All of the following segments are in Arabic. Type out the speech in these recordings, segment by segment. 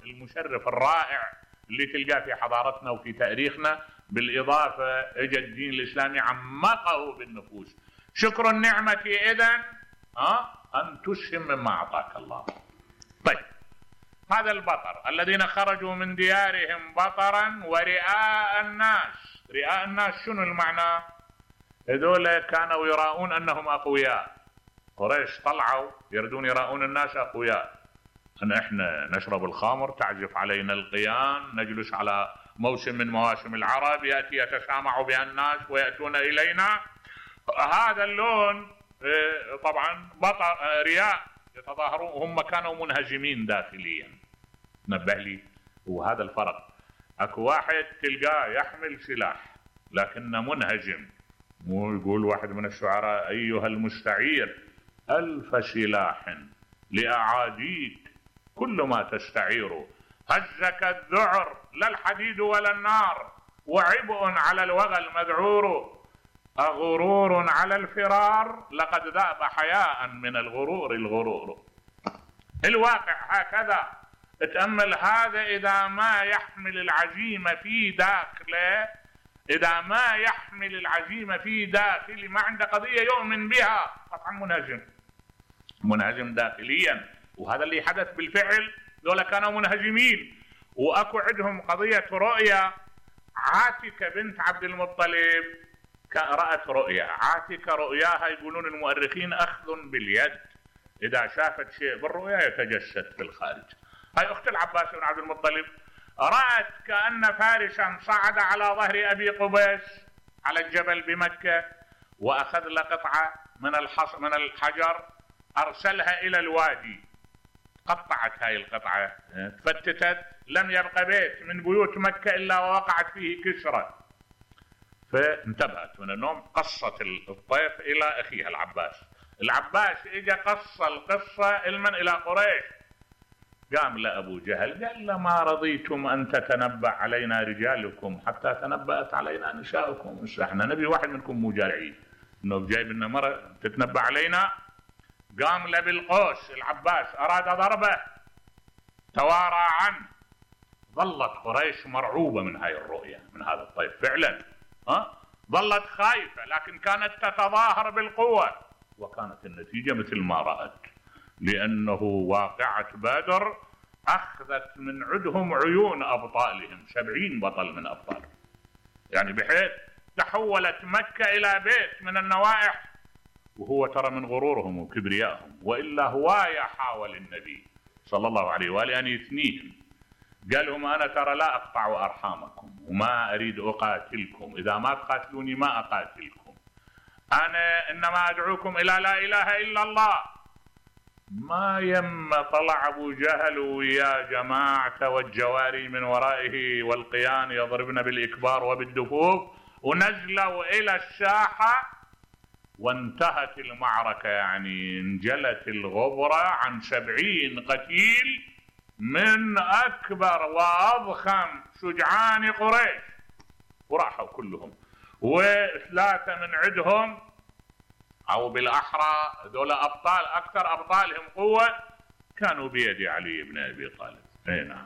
المشرف الرائع اللي تلقاه في حضارتنا وفي تاريخنا، بالإضافة اجى الدين الإسلامي عمقه بالنفوس. شكر النعمة إذن أن تسهم مما أعطاك الله. طيب، هذا البطر الذين خرجوا من ديارهم بطرا ورئاء الناس. رئاء الناس شنو المعنى؟ هذول كانوا يراؤون أنهم أقوياء. قريش طلعوا يردون يراؤون الناس أقوياء، أن إحنا نشرب الخمر، تعزف علينا القيان، نجلس على موسم من مواسم العرب، يأتي يتسامع بها الناس ويأتون إلينا. هذا اللون طبعا رياء يتظاهرون. هم كانوا منهزمين داخليا. نبه لي، وهذا الفرق. اكو واحد تلقاه يحمل سلاح لكنه منهزم. مو يقول واحد من الشعراء: ايها المستعير الف سلاح لاعاديك كل ما تستعير، هزك الذعر لا الحديد ولا النار، وعبء على الوغى المذعور، أغرور على الفرار لقد ذاب حياء من الغرور الغرور. الواقع هكذا. تأمل هذا إذا ما يحمل العزيمة في داخله، إذا ما يحمل العزيمة في داخله، ما عنده قضية يؤمن بها، طبعا منهزم داخليا. وهذا اللي حدث بالفعل. دول كانوا منهزمين. وأكو عندهم قضية رؤية. عاتكة بنت عبد المطلب رأت رؤيا. عاتكة رؤياها يقولون المؤرخين أخذ باليد، إذا شافت شيء بالرؤيا يتجسد في الخارج. هاي أخت العباس بن عبد المطلب رأت كأن فارسا صعد على ظهر أبي قبيس على الجبل بمكة، وأخذ له قطعة من الحجر، أرسلها إلى الوادي. قطعت هاي القطعة، تفتتت، لم يبقى بيت من بيوت مكة إلا ووقعت فيه كسرة. فانتبهت من النوم، قصت الطيف إلى أخيها العباس. العباس إجا قص القصة إلى قريش. قام لأبو جهل قال له: ما رضيتم أن تتنبأ علينا رجالكم حتى تنبأت علينا نساؤكم. احنا نبي واحد منكم مجارعين، إنه جايب لنا مرة تتنبأ علينا. قام له بالقوس. العباس أراد ضربه، توارى عنه. ظلت قريش مرعوبة من هاي الرؤية، من هذا الطيف فعلا. ظلت خايفة، لكن كانت تتظاهر بالقوة، وكانت النتيجة مثل ما رأت. لأنه واقعة بدر أخذت من عندهم عيون أبطالهم، 70 بطل من أبطال، يعني بحيث تحولت مكة إلى بيت من النوائح. وهو ترى من غرورهم وكبريائهم، وإلا هواية حاول النبي صلى الله عليه وآله أن يثنيهم. قال لهم: أنا ترى لا أقطع أرحامكم وما أريد أقاتلكم، إذا ما تقاتلوني ما أقاتلكم، أنا إنما أدعوكم إلى لا إله إلا الله. ما يم طلع أبو جهل ويا جماعة والجواري من ورائه والقيان يضربن بالإكبار وبالدفوف، ونزلوا إلى الساحة وانتهت المعركة. يعني انجلت الغبرة عن 70 قتيل من أكبر وأضخم شجعان قريش، وراحوا كلهم. وثلاثة من عندهم، أو بالأحرى دول أبطال، أكثر أبطالهم قوة، كانوا بيد علي بن أبي طالب. أي نعم،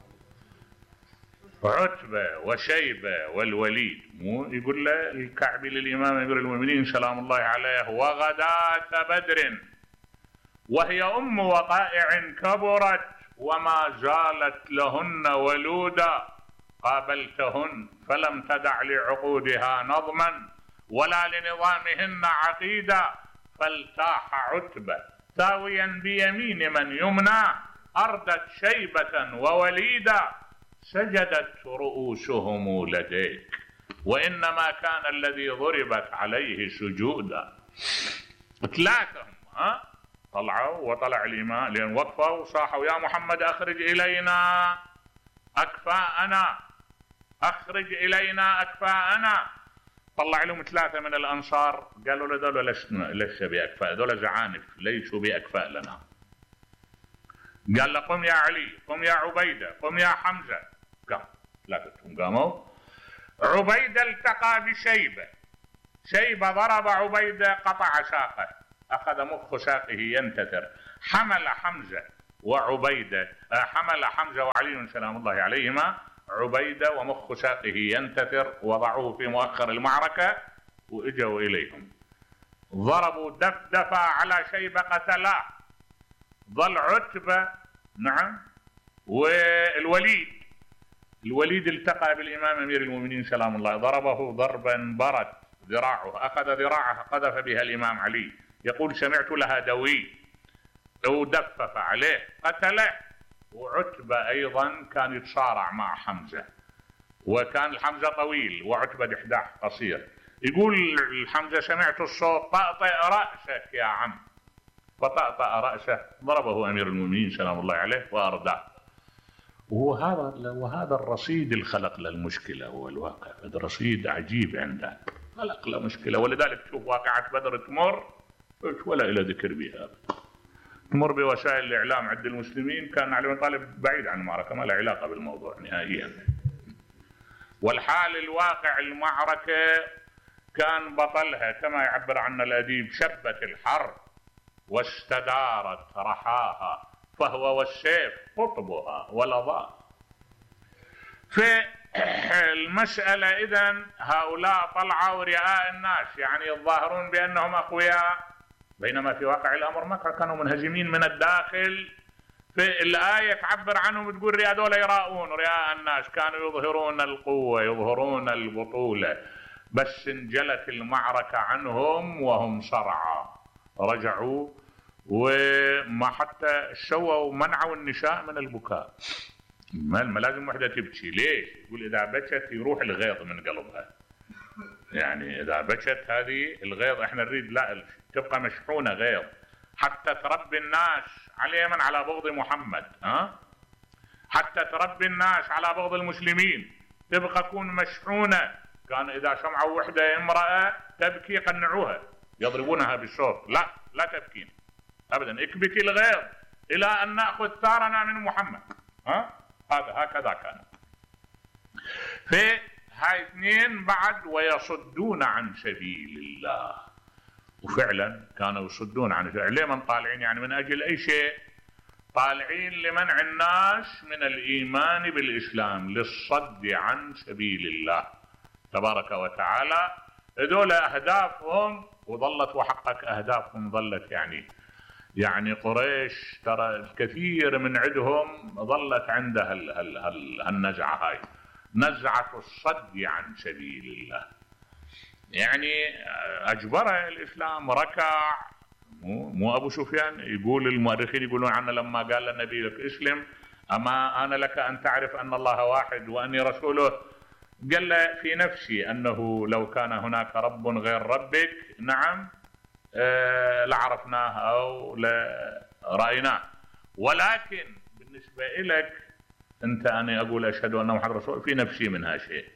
عتبة وشيبة والوليد. مو يقول له الكعبي للإمام أمير المؤمنين سلام الله عليه: وغداة بدر وهي أم وقائع كبرت، وما زالت لهن ولودا، قابلتهن فلم تدع لعقودها نظما ولا لنظامهن عقيدا، فالتاح عتبة ثاويا بيمين من يمنى، أردت شيبة ووليدا، سجدت رؤوسهم لديك، وإنما كان الذي ضربت عليه سجودا. ثلاثة طلعوا، وطلع الإمام لأن وقفوا وصاحوا: يا محمد أخرج إلينا أكفاءنا، أخرج إلينا أكفاءنا. طلع لهم ثلاثة من الأنصار، قالوا له: دول ليس بأكفاء، دول زعانف ليسوا بأكفاء لنا. قال له: قم يا علي، قم يا عبيدة، قم يا حمزة. قام ثلاثتهم قاموا. عبيدة التقى بشيبة، شيبة ضرب عبيدة قطع ساقه، أخذ مخ ساقه ينتثر. حمل حمزة وعبيدة. حمل حمزة وعلي سلام الله عليهما عبيدة ومخ ساقه ينتثر، وضعوه في مؤخر المعركة وإجوا إليهم، ضربوا دفدفة على شيبة قتلاه، ظل عتبة نعم والوليد التقى بالإمام أمير المؤمنين سلام الله، ضربه ضربا برد ذراعه، أخذ ذراعه قذف بها الإمام علي، يقول سمعت لها دوي، لو دفف عليه قتله. وعتبة أيضا كان يتصارع مع حمزة، وكان الحمزة طويل وعتبة دحداح قصير، يقول الحمزة سمعت الصوت طأطئ رأسك يا عم، فطأطأ رأسه، ضربه أمير المؤمنين سلام الله عليه وأرداه. وهذا الرصيد اللي خلق له المشكلة هو الواقع، هذا رصيد عجيب عنده خلق له مشكلة. ولذلك تشوف واقعة بدر تمر ولا إلى ذكر بها، تمر بوسائل الإعلام عند المسلمين، كان علي بن طالب بعيد عن المعركة، ما له علاقة بالموضوع نهائيا. والحال الواقع المعركة كان بطلها كما يعبر عنها الأديب شبت الحرب واستدارت رحاها، فهو والسيف قطبها ولظى. في المسألة إذن هؤلاء طلعوا رئاء الناس، يعني يظاهرون بأنهم أقوياء، بينما في واقع الأمر ما كانوا منهزمين من الداخل. في الآية تعبر عنهم تقول هذول يراؤون رئاء الناس، كانوا يظهرون القوة يظهرون البطولة، بس انجلت المعركة عنهم وهم صرعى، رجعوا وما حتى سووا منعوا النساء من البكاء. ما لازم وحدة تبكي، ليش؟ يقول إذا بكت يروح الغيظ من قلبها، يعني إذا بكت هذه الغيظ احنا نريد لا تبقى مشحونة غيظ حتى تربي الناس على من على بغض محمد، حتى تربي الناس على بغض المسلمين، تبقى تكون مشحونة. كان إذا سمعوا وحدة امرأة تبكي قنعوها يضربونها بالصوت، لا تبكين أبدا، اكبتي الغيظ إلى أن نأخذ ثارنا من محمد. هكذا كان. في هاي اثنين بعد ويصدون عن سبيل الله، وفعلا كانوا يصدون عن سبيل الله. لمن طالعين؟ يعني من أجل أي شيء؟ طالعين لمنع الناس من الإيمان بالإسلام، للصد عن سبيل الله تبارك وتعالى. هذول أهدافهم وظلت، وحقق أهدافهم ظلت، يعني قريش ترى الكثير من عندهم ظلت عندها النزعة هاي، نزعة الصد عن سبيل الله. يعني أجبره الإسلام، ركع، مو أبو سفيان. يقول المؤرخين يقولون عنه لما قال للنبي لك اسلم أما أنا لك أن تعرف أن الله واحد وأني رسوله، قال له في نفسي أنه لو كان هناك رب غير ربك نعم لعرفناه أو لرأيناه، ولكن بالنسبة إليك أنت أنا أقول أشهد أن محمد رسول في نفسي منها شيء.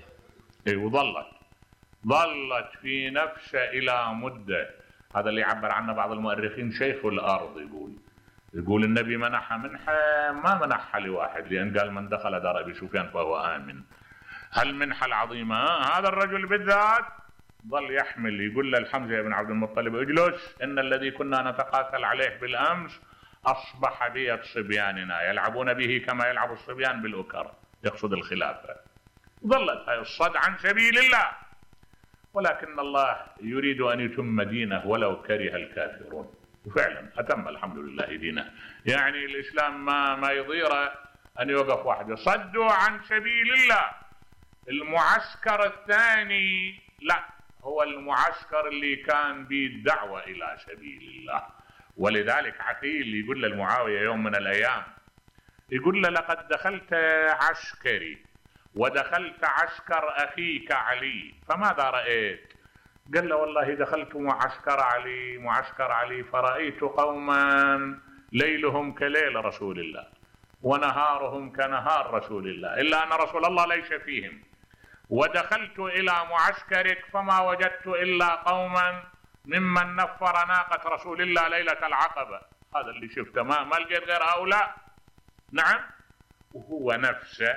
وظلت في نفسه إلى مدة. هذا اللي يعبر عنه بعض المؤرخين شيخ الأرض، يقول النبي منحها منحة ما منحها لواحد، لأن قال من دخل دار أبي سفيان فهو آمن. هالمنحة العظيمة هذا الرجل بالذات ظل يحمل، يقول للحمزة بن عبد المطلب اجلس إن الذي كنا نتقاتل عليه بالأمس أصبح بيد صبياننا يلعبون به كما يلعب الصبيان بالأكر، يقصد الخلافة. ظلت هاي الصد عن سبيل الله، ولكن الله يريد أن يتم دينه ولو كره الكافرون، وفعلا أتم الحمد لله دينه. يعني الإسلام ما يضيره أن يوقف واحد. صدوا عن سبيل الله. المعسكر الثاني لا، هو المعسكر اللي كان به الدعوة إلى سبيل الله. ولذلك عقيل يقول للمعاوية يوم من الأيام، يقول له لقد دخلت عسكري ودخلت عسكر أخيك علي فماذا رأيت؟ قال له والله دخلت معسكر علي فرأيت قوما ليلهم كليل رسول الله ونهارهم كنهار رسول الله، إلا أن رسول الله ليس فيهم. ودخلت إلى معسكرك فما وجدت إلا قوما ممن نفر ناقة رسول الله ليلة العقبة. هذا اللي شفته، ما لقيت غير هؤلاء. نعم، وهو نفسه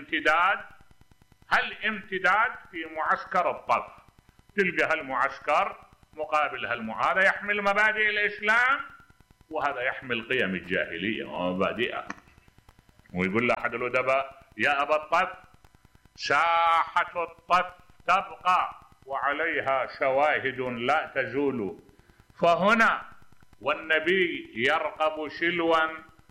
هالامتداد في معسكر الطف. تلقى هالمعسكر مقابل هذا يحمل مبادئ الإسلام وهذا يحمل قيم الجاهلية ومبادئها. ويقول لأحد الأدباء: يا أبا الطف، ساحة الطف تبقى وعليها شواهد لا تزول، فهنا والنبي يرقب شلوا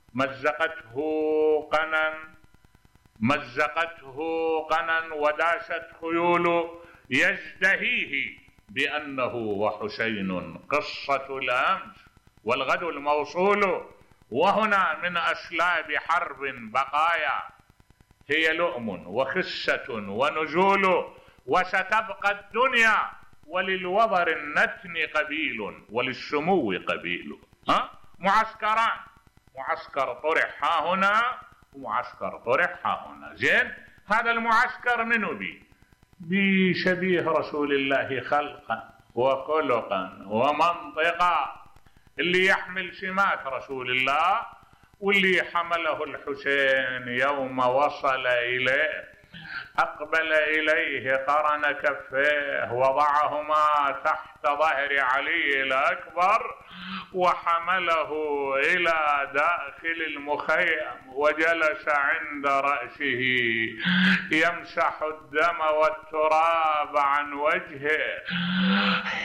مزقته قنا وداست خيول، يزدهيه بأنه وحسين قصة الأمس والغد الموصول، وهنا من أسلاب حرب بقايا هي لؤم وخسة ونزول، وستبقى الدنيا وللوبر النتن قبيل وللسمو قبيل. معسكران، معسكر طرح ها هنا ومعسكر طرح ها هنا. زين، هذا المعسكر منو بشبيه رسول الله خلقا وخلقا ومنطقا، اللي يحمل سمات رسول الله، واللي حمله الحسين يوم وصل إليه أقبل إليه قرن كفيه وضعهما تحت ظهر علي الأكبر وحمله إلى داخل المخيم وجلس عند رأسه يمسح الدم والتراب عن وجهه